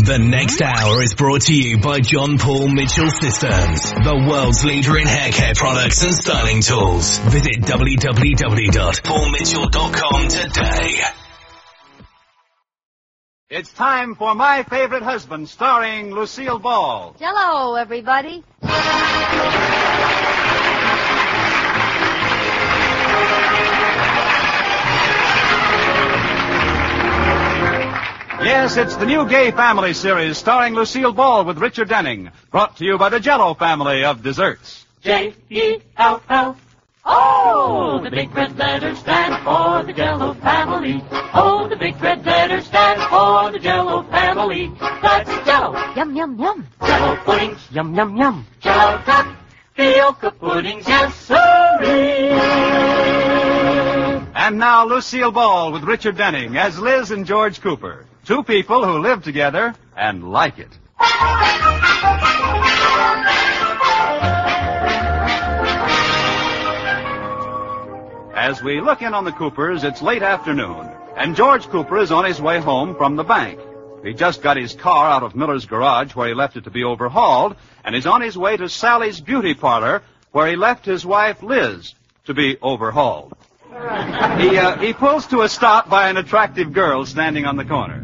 The next hour is brought to you by John Paul Mitchell Systems, the world's leader in hair care products and styling tools. Visit www.paulmitchell.com today. It's time for My Favorite Husband, starring Lucille Ball. Hello, everybody. Yes, it's the new Gay Family series starring Lucille Ball with Richard Denning, brought to you by the Jell-O family of desserts. J-E-L-L. Oh, the big red letters stand for the Jell-O family. Oh, the big red letters stand for the Jell-O family. That's Jell-O. Yum, yum, yum. Jell-O puddings. Yum, yum, yum. Jell-O tapioca puddings. Yes, sirree. And now Lucille Ball with Richard Denning as Liz and George Cooper. Two people who live together and like it. As we look in on the Coopers, it's late afternoon, and George Cooper is on his way home from the bank. He just got his car out of Miller's garage where he left it to be overhauled, and is on his way to Sally's beauty parlor where he left his wife Liz to be overhauled. He pulls to a stop by an attractive girl standing on the corner.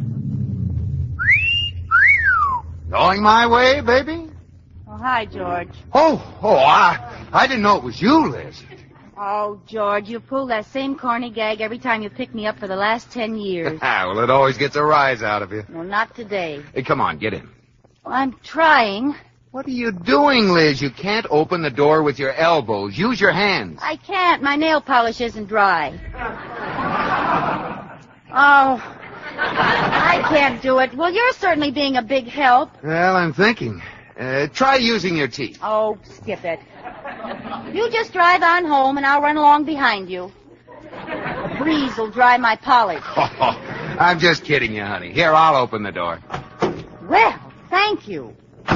Going my way, baby? Oh, hi, George. I didn't know it was you, Liz. Oh, George, you pull that same corny gag every time you pick me up for the last 10 years. Well, it always gets a rise out of you. Well, not today. Hey, come on, get in. Well, I'm trying. What are you doing, Liz? You can't open the door with your elbows. Use your hands. I can't. My nail polish isn't dry. Oh, I can't do it. Well, you're certainly being a big help. Well, I'm thinking. Try using your teeth. Oh, skip it. You just drive on home, and I'll run along behind you. The breeze will dry my polish. I'm just kidding you, honey. Here, I'll open the door. Well, thank you.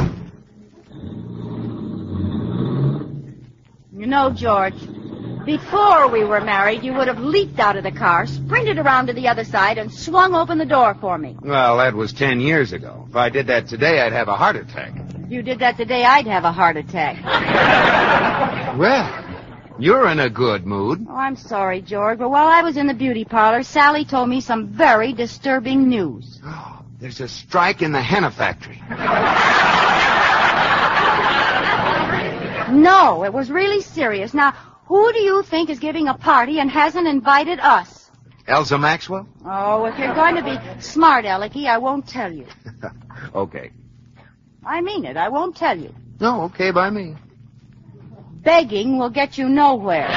You know, George, before we were married, you would have leaped out of the car, sprinted around to the other side, and swung open the door for me. Well, that was 10 years ago. If I did that today, I'd have a heart attack. If you did that today, I'd have a heart attack. Well, you're in a good mood. Oh, I'm sorry, George, but while I was in the beauty parlor, Sally told me some very disturbing news. Oh, there's a strike in the henna factory. No, it was really serious. Now, who do you think is giving a party and hasn't invited us? Elsa Maxwell? Oh, if you're going to be smart, Alecky, I won't tell you. Okay. I mean it. I won't tell you. No, okay by me. Begging will get you nowhere.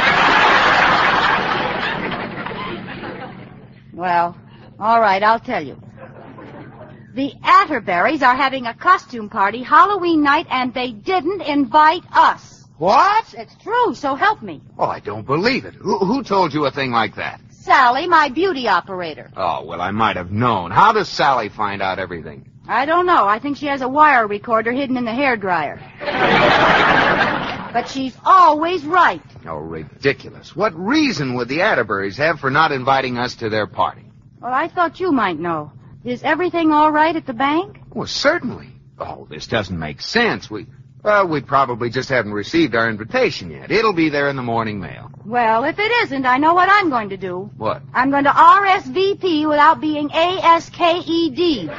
Well, all right, I'll tell you. The Atterberries are having a costume party Halloween night, and they didn't invite us. What? It's true, so help me. Oh, I don't believe it. Who told you a thing like that? Sally, my beauty operator. Oh, well, I might have known. How does Sally find out everything? I don't know. I think she has a wire recorder hidden in the hairdryer. But she's always right. Oh, ridiculous. What reason would the Atterburys have for not inviting us to their party? Well, I thought you might know. Is everything all right at the bank? Well, certainly. Oh, this doesn't make sense. We probably just haven't received our invitation yet. It'll be there in the morning mail. Well, if it isn't, I know what I'm going to do. What? I'm going to RSVP without being ASKED.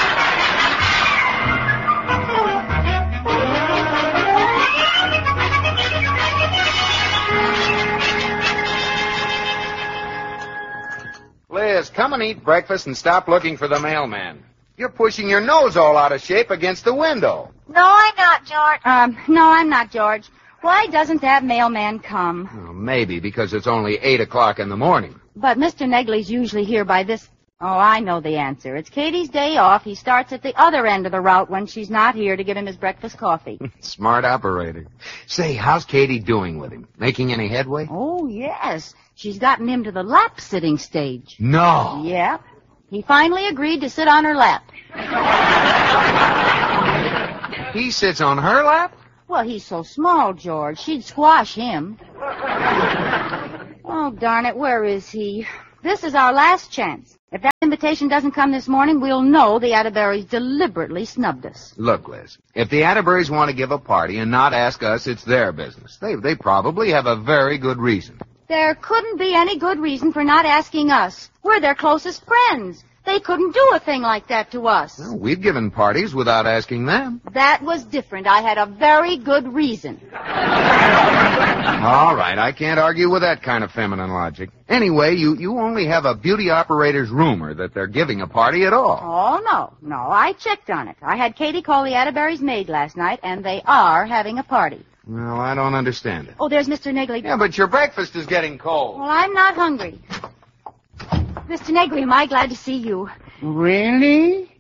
Liz, come and eat breakfast and stop looking for the mailman. You're pushing your nose all out of shape against the window. No, I'm not, George. No, I'm not, George. Why doesn't that mailman come? Well, maybe because it's only 8 o'clock in the morning. But Mr. Negley's usually here by this... Oh, I know the answer. It's Katie's day off. He starts at the other end of the route when she's not here to give him his breakfast coffee. Smart operator. Say, how's Katie doing with him? Making any headway? Oh, yes. She's gotten him to the lap-sitting stage. No. Yep. He finally agreed to sit on her lap. He sits on her lap? Well, he's so small, George. She'd squash him. Oh, darn it. Where is he? This is our last chance. If that invitation doesn't come this morning, we'll know the Atterberries deliberately snubbed us. Look, Liz, if the Atterberries want to give a party and not ask us, it's their business. They probably have a very good reason. There couldn't be any good reason for not asking us. We're their closest friends. They couldn't do a thing like that to us. Well, we've given parties without asking them. That was different. I had a very good reason. All right, I can't argue with that kind of feminine logic. Anyway, you only have a beauty operator's rumor that they're giving a party at all. Oh, no. I checked on it. I had Katie call the Atterberries' maid last night, and they are having a party. Well, I don't understand it. Oh, there's Mr. Negley. Yeah, but your breakfast is getting cold. Well, I'm not hungry. Mr. Negley, am I glad to see you? Really?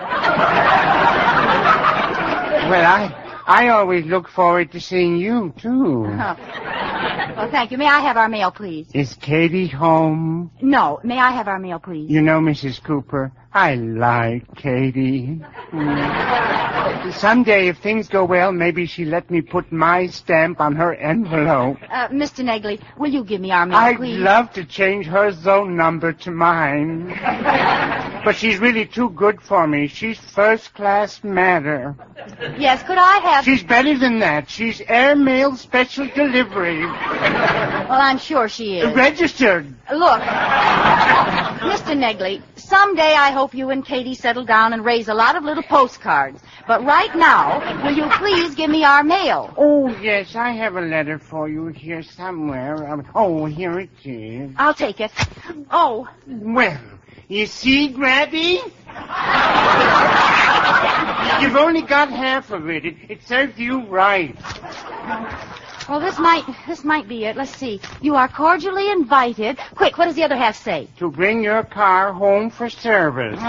Well, I always look forward to seeing you, too. Oh. Well, thank you. May I have our mail, please? Is Katie home? No. May I have our mail, please? You know, Mrs. Cooper, I like Katie. Someday, if things go well, maybe she'll let me put my stamp on her envelope. Mr. Negley, will you give me our mail, please? I'd love to change her zone number to mine. But she's really too good for me. She's first-class matter. Yes, could I have... She's better than that. She's airmail special delivery. Well, I'm sure she is. Registered. Look, Mr. Negley, someday I hope you and Katie settle down and raise a lot of little postcards. But right now, will you please give me our mail? Oh, yes, I have a letter for you here somewhere. Here it is. I'll take it. Oh. Well, you see, Grabby? You've only got half of it. It served you right. Well, this might be it. Let's see. You are cordially invited. Quick, what does the other half say? To bring your car home for service.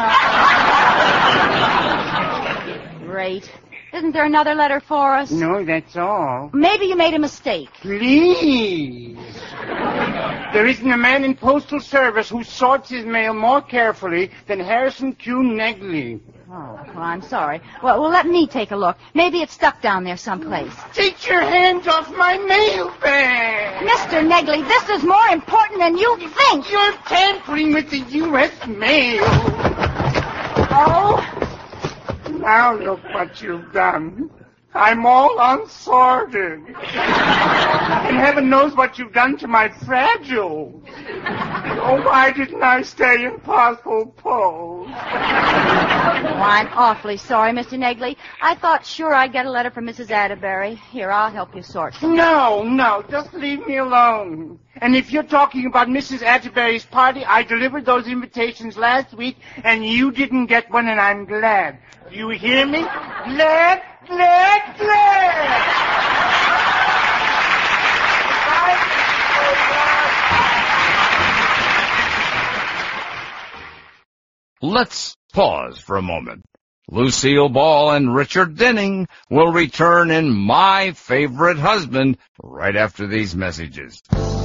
Great. Isn't there another letter for us? No, that's all. Maybe you made a mistake. Please. There isn't a man in postal service who sorts his mail more carefully than Harrison Q. Negley. Oh, well, I'm sorry. Well, let me take a look. Maybe it's stuck down there someplace. Take your hands off my mail bag! Mr. Negley, this is more important than you think. You're tampering with the U.S. mail. Oh? Now look what you've done. I'm all unsorted. And heaven knows what you've done to my Fragile. Oh, why didn't I stay in possible pose? Oh, I'm awfully sorry, Mr. Negley. I thought sure I'd get a letter from Mrs. Atterbury. Here, I'll help you sort. No, just leave me alone. And if you're talking about Mrs. Atterbury's party, I delivered those invitations last week, and you didn't get one, and I'm glad. Do you hear me? Glad. Let's pause for a moment. Lucille Ball and Richard Denning will return in My Favorite Husband right after these messages.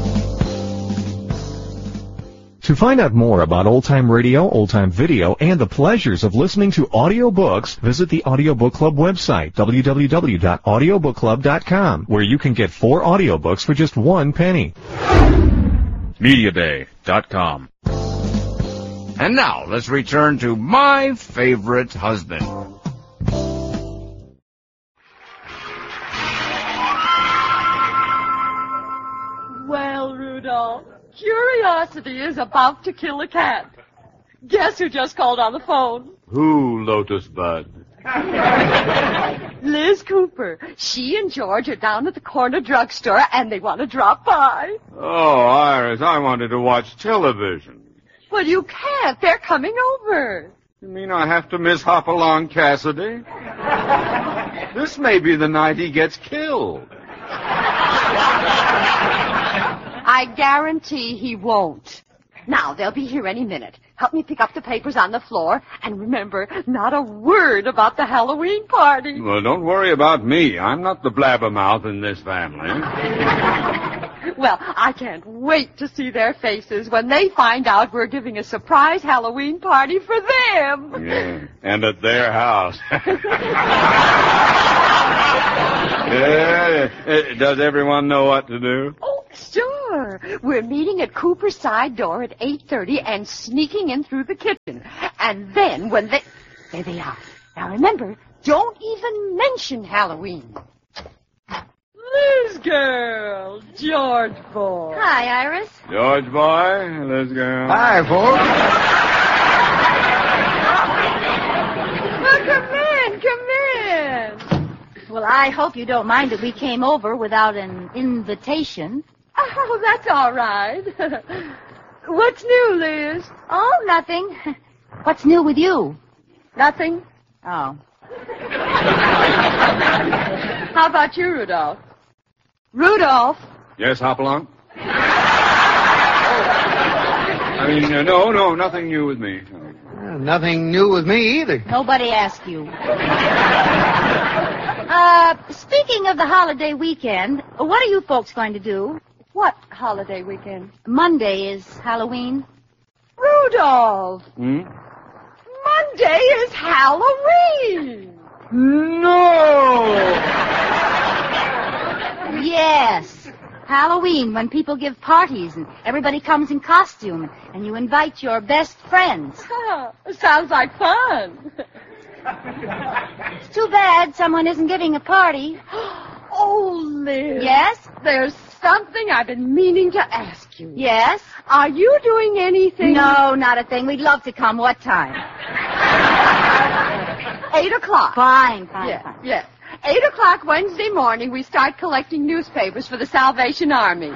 To find out more about old-time radio, old-time video, and the pleasures of listening to audiobooks, visit the Audiobook Club website, www.audiobookclub.com, where you can get 4 audiobooks for just 1 penny. Mediaday.com. And now, let's return to My Favorite Husband. Well, Rudolph, curiosity is about to kill a cat. Guess who just called on the phone? Who, Lotus Bud? Liz Cooper. She and George are down at the corner drugstore, and they want to drop by. Oh, Iris, I wanted to watch television. Well, you can't. They're coming over. You mean I have to miss Hopalong Cassidy? This may be the night he gets killed. I guarantee he won't. Now, they'll be here any minute. Help me pick up the papers on the floor. And remember, not a word about the Halloween party. Well, don't worry about me. I'm not the blabbermouth in this family. Well, I can't wait to see their faces when they find out we're giving a surprise Halloween party for them. Yeah, and at their house. Does everyone know what to do? Oh, sure. Sure. We're meeting at Cooper's side door at 8:30 and sneaking in through the kitchen. And then when they... There they are. Now remember, don't even mention Halloween. Liz girl, George boy. Hi, Iris. George boy, let's go. Hi, folks. Well, come in. Well, I hope you don't mind that we came over without an invitation. Oh, that's all right. What's new, Liz? Oh, nothing. What's new with you? Nothing. Oh. How about you, Rudolph? Rudolph? Yes, Hopalong? I mean, no, nothing new with me. Nothing new with me either. Nobody asked you. Speaking of the holiday weekend, what are you folks going to do? What holiday weekend? Monday is Halloween. Rudolph! Hmm? Monday is Halloween! No! Yes. Halloween, when people give parties and everybody comes in costume and you invite your best friends. Sounds like fun. It's too bad someone isn't giving a party. Oh, Liz. Yes? There's something I've been meaning to ask you. Yes? Are you doing anything? No, not a thing. We'd love to come. What time? 8 o'clock. Fine. Yes. 8 o'clock Wednesday morning, we start collecting newspapers for the Salvation Army.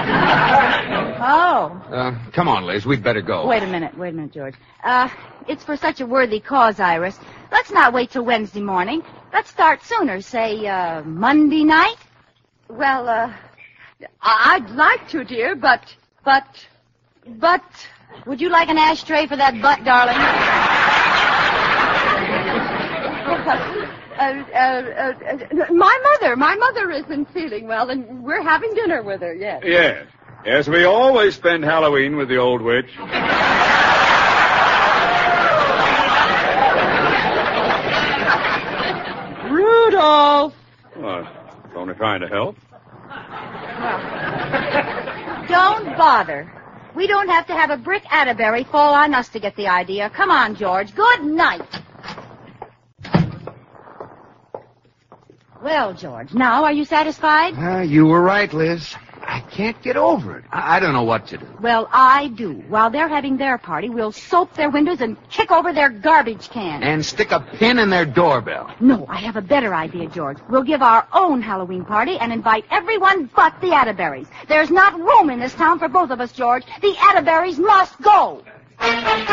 Oh. Come on, Liz. We'd better go. Wait a minute, George. It's for such a worthy cause, Iris. Let's not wait till Wednesday morning. Let's start sooner, say, Monday night. Well, I'd like to, dear, but... Would you like an ashtray for that butt, darling? My mother isn't feeling well, and we're having dinner with her, yes. Yes, we always spend Halloween with the old witch. Rudolph! Well, only trying to help. Don't bother. We don't have to have a brick Atterbury fall on us to get the idea. Come on, George. Good night. Well, George, now are you satisfied? You were right, Liz. I can't get over it. I don't know what to do. Well, I do. While they're having their party, we'll soap their windows and kick over their garbage cans. And stick a pin in their doorbell. No, I have a better idea, George. We'll give our own Halloween party and invite everyone but the Atterburys. There's not room in this town for both of us, George. The Atterburys must go.